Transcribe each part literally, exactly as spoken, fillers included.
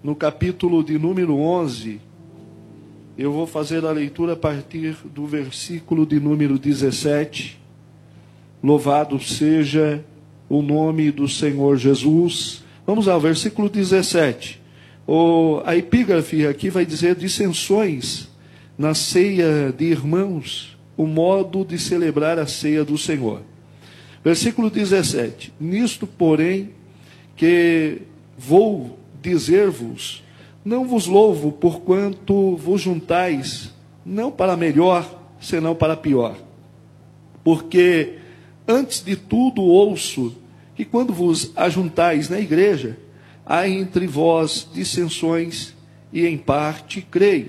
no capítulo de número onze. Eu vou fazer a leitura a partir do versículo de número dezessete. Louvado seja o nome do Senhor Jesus. Vamos ao versículo dezessete. O, a epígrafe aqui vai dizer: dissensões na ceia de irmãos, o modo de celebrar a ceia do Senhor. Versículo dezessete. Nisto, porém, que vou dizer-vos, não vos louvo, porquanto vos juntais, não para melhor, senão para pior. Porque, antes de tudo, ouço que quando vos ajuntais na igreja, há entre vós dissensões, e em parte creio.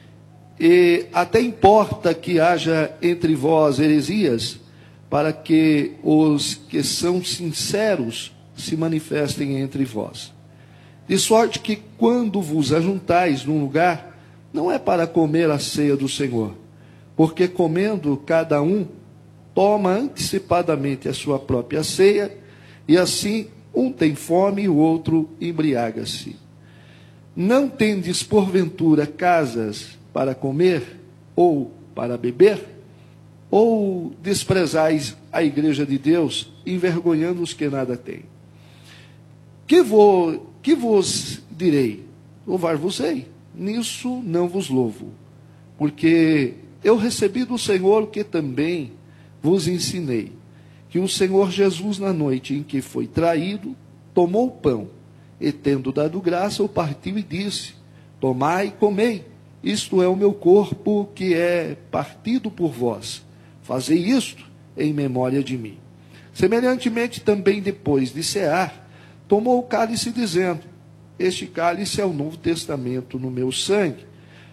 E até importa que haja entre vós heresias, para que os que são sinceros se manifestem entre vós. De sorte que quando vos ajuntais num lugar, não é para comer a ceia do Senhor, porque comendo cada um, toma antecipadamente a sua própria ceia, e assim um tem fome e o outro embriaga-se. Não tendes porventura casas para comer ou para beber? Ou desprezais a igreja de Deus, envergonhando os que nada têm? Que, vou, que vos direi? Louvar-vos-ei, nisso não vos louvo, porque eu recebi do Senhor o que também vos ensinei, que o Senhor Jesus, na noite em que foi traído, tomou o pão, e tendo dado graça, o partiu e disse: tomai e comei, isto é o meu corpo que é partido por vós, fazei isto em memória de mim. Semelhantemente também, depois de cear, tomou o cálice, dizendo: este cálice é o Novo Testamento no meu sangue,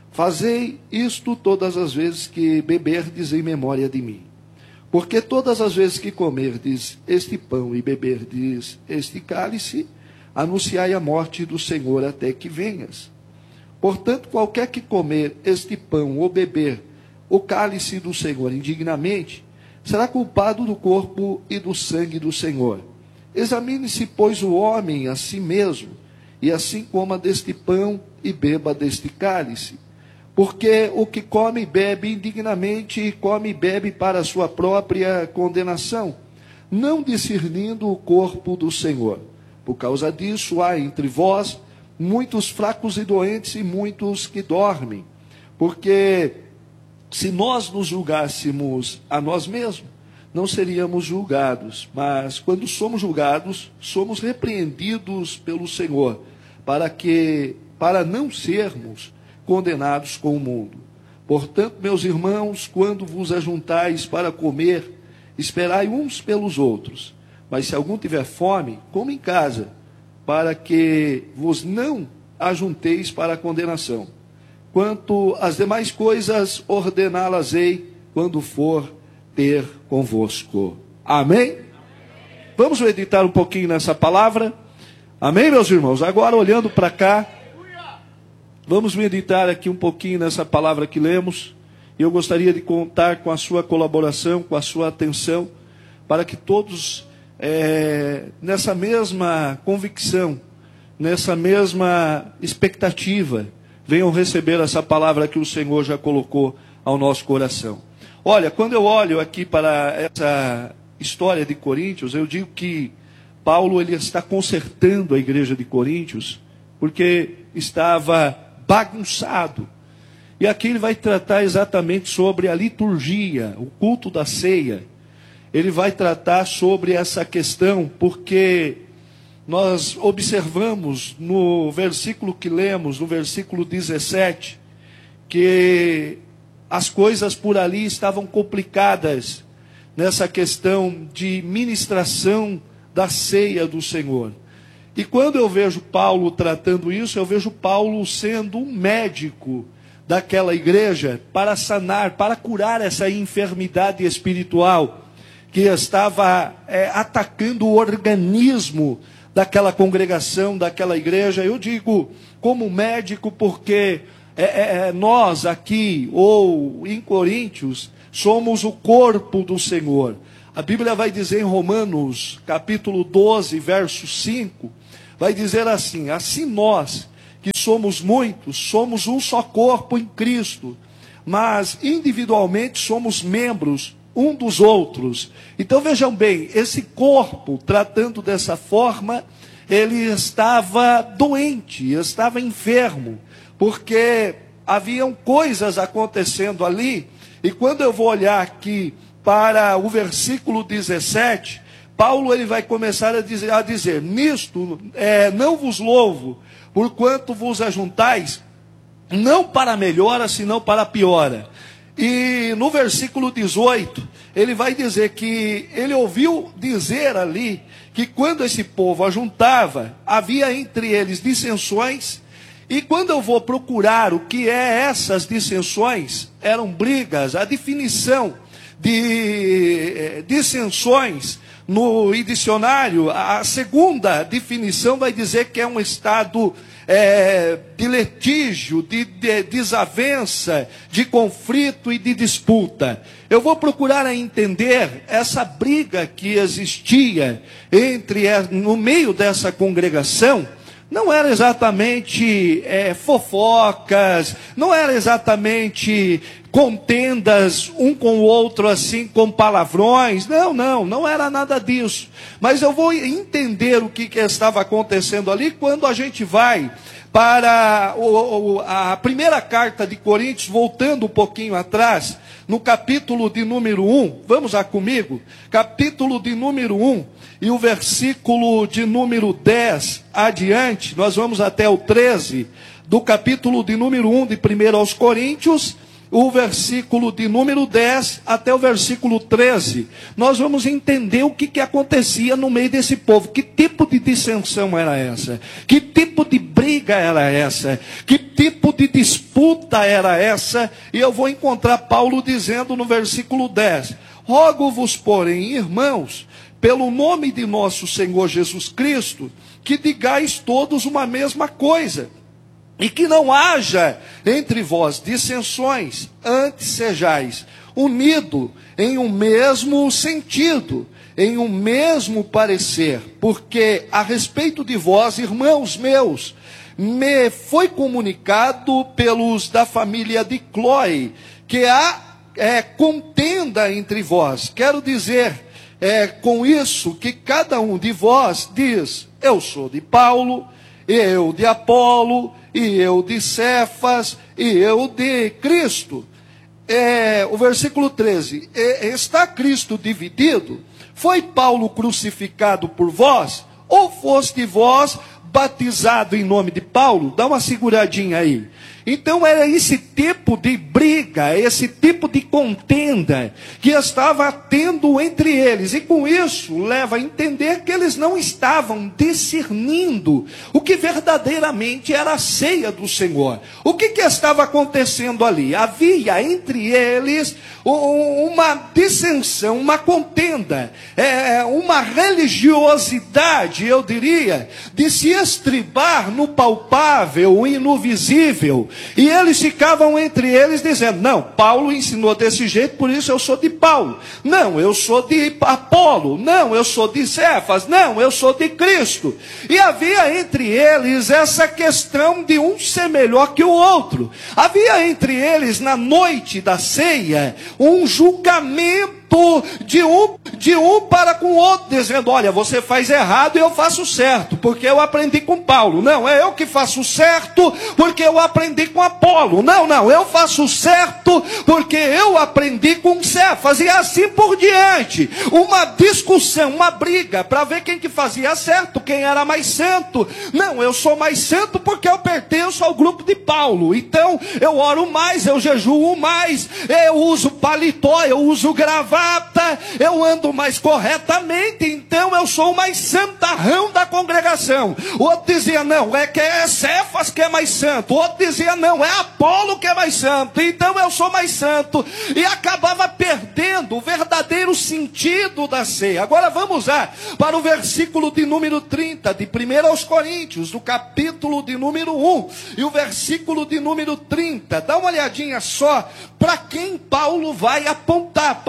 fazei isto todas as vezes que beberdes em memória de mim. Porque todas as vezes que comerdes este pão e beberdes este cálice, anunciai a morte do Senhor até que venhas. Portanto, qualquer que comer este pão ou beber o cálice do Senhor indignamente, será culpado do corpo e do sangue do Senhor. Examine-se, pois, o homem a si mesmo, e assim coma deste pão e beba deste cálice. Porque o que come e bebe indignamente, come e bebe para a sua própria condenação, não discernindo o corpo do Senhor. Por causa disso, há entre vós muitos fracos e doentes, e muitos que dormem. Porque se nós nos julgássemos a nós mesmos, não seríamos julgados. Mas quando somos julgados, somos repreendidos pelo Senhor, para que, para não sermos condenados com o mundo. Portanto, meus irmãos, quando vos ajuntais para comer, esperai uns pelos outros. Mas se algum tiver fome, coma em casa, para que vos não ajunteis para a condenação. Quanto às demais coisas, ordená-las-ei quando for ter convosco. Amém? Amém? Vamos meditar um pouquinho nessa palavra. Amém, meus irmãos? Agora, olhando para cá, vamos meditar aqui um pouquinho nessa palavra que lemos. Eu gostaria de contar com a sua colaboração, com a sua atenção, para que todos, é, nessa mesma convicção, nessa mesma expectativa, venham receber essa palavra que o Senhor já colocou ao nosso coração. Olha, quando eu olho aqui para essa história de Coríntios, eu digo que Paulo ele está consertando a igreja de Coríntios, porque estava bagunçado. E aqui ele vai tratar exatamente sobre a liturgia, o culto da ceia. Ele vai tratar sobre essa questão, porque nós observamos no versículo que lemos, no versículo dezessete, que as coisas por ali estavam complicadas nessa questão de ministração da ceia do Senhor. E quando eu vejo Paulo tratando isso, eu vejo Paulo sendo um médico daquela igreja para sanar, para curar essa enfermidade espiritual que estava é, atacando o organismo daquela congregação, daquela igreja. Eu digo como médico porque é, é, nós aqui, ou em Coríntios, somos o corpo do Senhor. A Bíblia vai dizer em Romanos, capítulo doze, verso cinco, vai dizer assim: assim nós, que somos muitos, somos um só corpo em Cristo, mas individualmente somos membros um dos outros. Então vejam bem, esse corpo, tratando dessa forma, ele estava doente, estava enfermo, porque haviam coisas acontecendo ali. E quando eu vou olhar aqui para o versículo dezessete, Paulo ele vai começar a dizer, a dizer nisto é, não vos louvo, porquanto vos ajuntais, não para melhora, senão para piora. E no versículo dezoito, ele vai dizer que ele ouviu dizer ali, que quando esse povo ajuntava, havia entre eles dissensões, e quando eu vou procurar o que é essas dissensões, eram brigas. A definição de eh, dissensões no dicionário, a segunda definição vai dizer que é um estado é, de litígio, de, de desavença, de conflito e de disputa. Eu vou procurar entender essa briga que existia entre, no meio dessa congregação. Não era exatamente é, fofocas, não era exatamente contendas um com o outro assim, com palavrões. Não, não, não era nada disso. Mas eu vou entender o que, que estava acontecendo ali quando a gente vai para o, o, a primeira carta de Coríntios, voltando um pouquinho atrás, no capítulo de número um. Vamos lá comigo? Capítulo de número um. E o versículo de número dez adiante, nós vamos até o treze, do capítulo de número um de primeira aos Coríntios, o versículo de número dez até o versículo treze. Nós vamos entender o que, que acontecia no meio desse povo. Que tipo de dissensão era essa? Que tipo de briga era essa? Que tipo de disputa era essa? E eu vou encontrar Paulo dizendo no versículo dez: rogo-vos, porém, irmãos, pelo nome de nosso Senhor Jesus Cristo, que digais todos uma mesma coisa, e que não haja entre vós dissensões, antes sejais unidos em um mesmo sentido, em um mesmo parecer, porque a respeito de vós, irmãos meus, me foi comunicado pelos da família de Cloe, que há é, contenda entre vós. Quero dizer, É com isso que cada um de vós diz: eu sou de Paulo, eu de Apolo, e eu de Cefas, e eu de Cristo. É, o versículo treze, é, está Cristo dividido? Foi Paulo crucificado por vós? Ou foste vós batizado em nome de Paulo? Dá uma seguradinha aí. Então era esse tipo de briga, esse tipo de contenda que estava tendo entre eles. E com isso leva a entender que eles não estavam discernindo o que verdadeiramente era a ceia do Senhor. O que, que estava acontecendo ali? Havia entre eles uma dissensão, uma contenda, é, uma religiosidade, eu diria, de se estribar no palpável e no visível. E eles ficavam entre eles dizendo: não, Paulo ensinou desse jeito, por isso eu sou de Paulo. Não, eu sou de Apolo. Não, eu sou de Cefas. Não, eu sou de Cristo. E havia entre eles essa questão de um ser melhor que o outro. Havia entre eles, na noite da ceia, um julgamento de um, de um para com o outro, dizendo: olha, você faz errado e eu faço certo, porque eu aprendi com Paulo. Não, é eu que faço certo, porque eu aprendi com Apolo. Não, não, eu faço certo, porque eu aprendi com Cefas. E assim por diante. Uma discussão, uma briga, para ver quem que fazia certo, quem era mais santo. Não, eu sou mais santo porque eu pertenço ao grupo de Paulo. Então, eu oro mais, eu jejuo mais, eu uso paletó, eu uso gravata, eu ando mais corretamente, então eu sou o mais santarrão da congregação. O outro dizia: não, é que é Cefas que é mais santo. O outro dizia: não, é Apolo que é mais santo, então eu sou mais santo. E acabava perdendo o verdadeiro sentido da ceia. Agora vamos lá para o versículo de número trinta, de primeira aos Coríntios, do capítulo de número um, e o versículo de número trinta. Dá uma olhadinha só para quem Paulo vai apontar. Paulo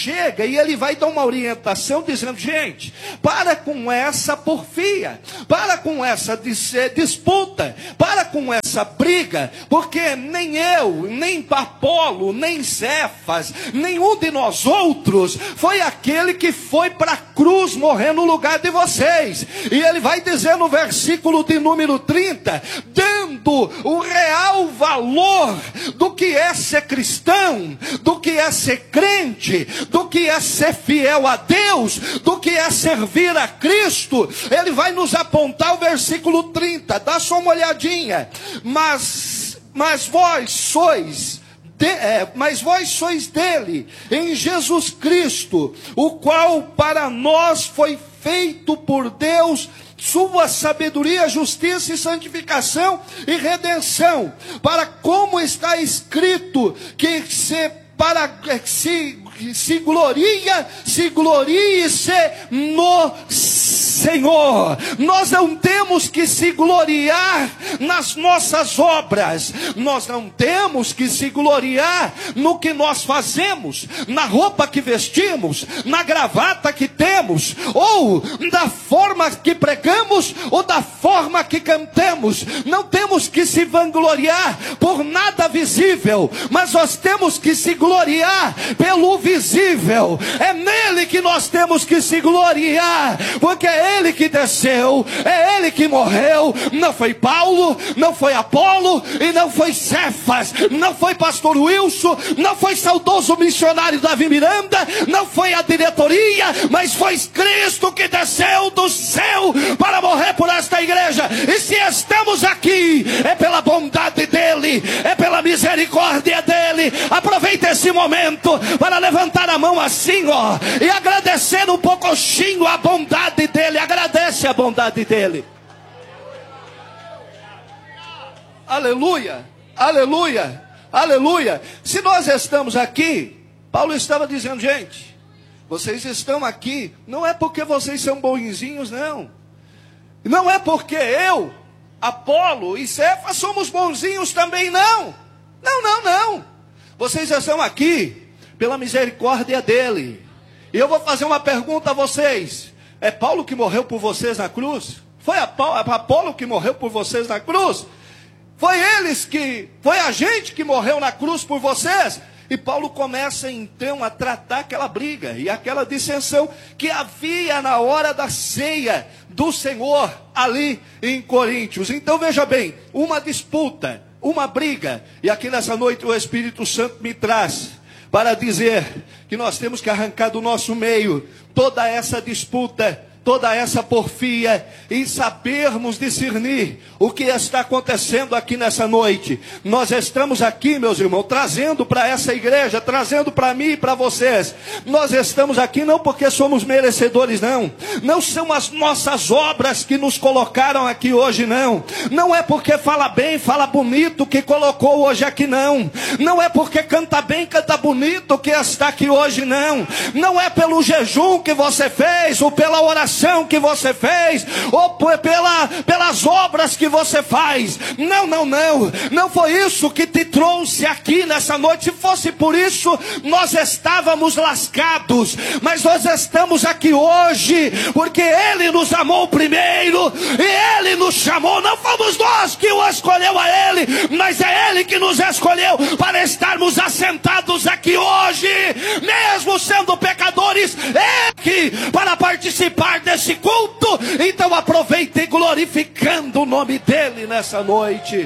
chega e ele vai dar uma orientação dizendo: gente, para com essa porfia, para com essa disputa, para com essa briga, porque nem eu, nem Apolo, nem Cefas, nenhum de nós outros foi aquele que foi para a cruz morrer no lugar de vocês. E ele vai dizer no versículo de número trinta, dando o real valor do que é ser cristão, do que é ser crente, do que é ser fiel a Deus, do que é servir a Cristo. Ele vai nos apontar o versículo trinta, dá só uma olhadinha. Mas, mas vós sois De, é, mas vós sois dele, em Jesus Cristo, o qual para nós foi feito por Deus, sua sabedoria, justiça e santificação e redenção, para como está escrito, que se, para, se, se gloria, se glorie-se no Senhor. Nós não temos que se gloriar nas nossas obras, nós não temos que se gloriar no que nós fazemos, na roupa que vestimos, na gravata que temos, ou da forma que pregamos, ou da forma que cantamos. Não temos que se vangloriar por nada visível, mas nós temos que se gloriar pelo visível. É nele que nós temos que se gloriar, porque é ele que desceu, é ele que morreu. Não foi Paulo, não foi Apolo, e não foi Cefas, não foi pastor Wilson, não foi saudoso missionário Davi Miranda, não foi a diretoria, mas foi Cristo que desceu do céu para morrer por esta igreja. E se estamos aqui, é pela bondade dele, é pela misericórdia dele. Aproveita esse momento para levantar a mão assim, ó, e agradecer um pouquinho a bondade dele. Agradece a bondade dele. Aleluia, aleluia, aleluia. Se nós estamos aqui, Paulo estava dizendo: gente, vocês estão aqui, não é porque vocês são bonzinhos, não. Não é porque eu, Apolo e Cefas somos bonzinhos também, não. Não, não, não. Vocês estão aqui pela misericórdia dele. E eu vou fazer uma pergunta a vocês: é Paulo que morreu por vocês na cruz? Foi a Apolo que morreu por vocês na cruz? Foi eles que, foi a gente que morreu na cruz por vocês? E Paulo começa então a tratar aquela briga e aquela dissensão que havia na hora da ceia do Senhor ali em Coríntios. Então veja bem, uma disputa, uma briga, e aqui nessa noite o Espírito Santo me traz para dizer que nós temos que arrancar do nosso meio toda essa disputa, toda essa porfia, e sabermos discernir o que está acontecendo aqui nessa noite. Nós estamos aqui, meus irmãos, trazendo para essa igreja, trazendo para mim e para vocês. Nós estamos aqui não porque somos merecedores, não. Não são as nossas obras que nos colocaram aqui hoje, não. Não é porque fala bem, fala bonito que colocou hoje aqui, não. Não é porque canta bem, canta bonito que está aqui hoje, não. Não é pelo jejum que você fez, ou pela oração que você fez, ou pela, pelas obras que você faz. Não, não, não. Não foi isso que te trouxe aqui nessa noite. Se fosse por isso, nós estávamos lascados. Mas nós estamos aqui hoje porque Ele nos amou primeiro e Ele nos chamou. Não fomos nós que o escolheu a Ele, mas é Ele que nos escolheu para estarmos assentados aqui hoje, mesmo sendo pecadores, é aqui para participar desse culto. Então aproveite glorificando o nome dele nessa noite.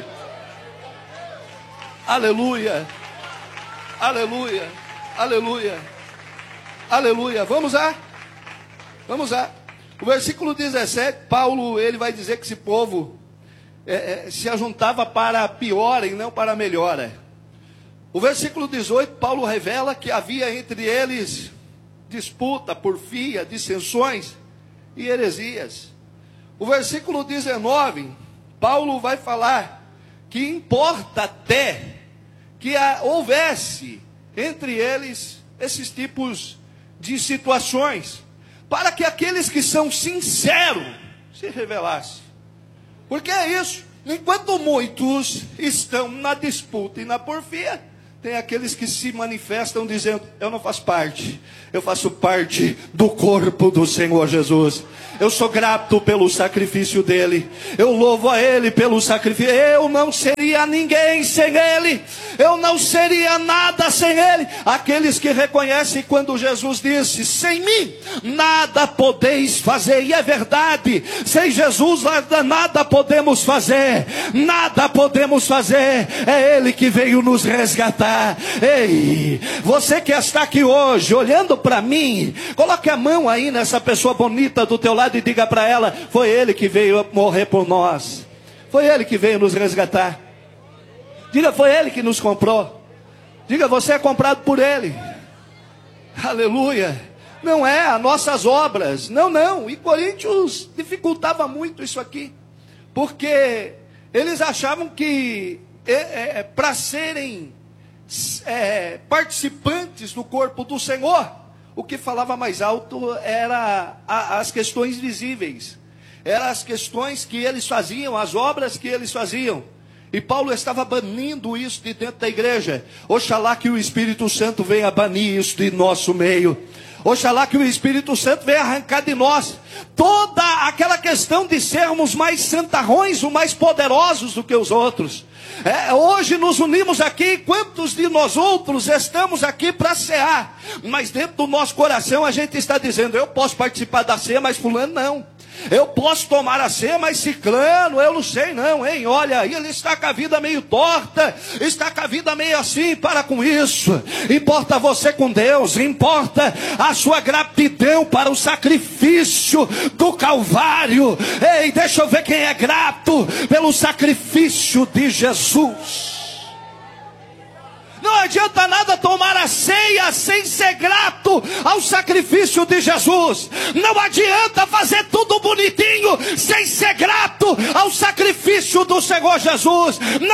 Aleluia, aleluia, aleluia, aleluia. Vamos lá, vamos lá. O versículo dezessete, Paulo, ele vai dizer que esse povo é, é, se ajuntava para pior e não para melhor. O versículo dezoito, Paulo revela que havia entre eles disputa, porfia, dissensões e heresias. O versículo dezenove, Paulo vai falar que importa até que houvesse entre eles esses tipos de situações, para que aqueles que são sinceros se revelassem. Porque é isso, enquanto muitos estão na disputa e na porfia, Tem aqueles que se manifestam dizendo: eu não faço parte, eu faço parte do corpo do Senhor Jesus. Eu sou grato pelo sacrifício dele, eu louvo a ele pelo sacrifício. Eu não seria ninguém sem ele, eu não seria nada sem ele. Aqueles que reconhecem quando Jesus disse: sem mim nada podeis fazer. E é verdade, sem Jesus nada, nada podemos fazer, nada podemos fazer. É ele que veio nos resgatar. Ei, você que está aqui hoje olhando para mim, coloque a mão aí nessa pessoa bonita do teu lado e diga para ela: foi ele que veio morrer por nós, foi ele que veio nos resgatar. Diga: foi ele que nos comprou. Diga: você é comprado por ele. Aleluia. Não é as nossas obras, não, não. E Coríntios dificultava muito isso aqui, porque eles achavam que é, é, para serem É, participantes do corpo do Senhor, o que falava mais alto era a, as questões visíveis, eram as questões que eles faziam, as obras que eles faziam. E Paulo estava banindo isso de dentro da igreja. Oxalá que o Espírito Santo venha banir isso de nosso meio. Oxalá que o Espírito Santo venha arrancar de nós toda aquela questão de sermos mais santarrões, ou mais poderosos do que os outros. É, hoje nos unimos aqui, quantos de nós outros estamos aqui para cear, mas dentro do nosso coração a gente está dizendo: eu posso participar da ceia, mas fulano não. Eu posso tomar a ceia, mas ciclano, eu não sei não, hein? Olha, ele está com a vida meio torta, está com a vida meio assim. Para com isso. Importa você com Deus, importa a sua gratidão para o sacrifício do Calvário. Ei, deixa eu ver quem é grato pelo sacrifício de Jesus. Não adianta nada tomar a ceia sem ser grato ao sacrifício de Jesus. Não adianta fazer tudo bonitinho sem ser grato ao sacrifício do Senhor Jesus.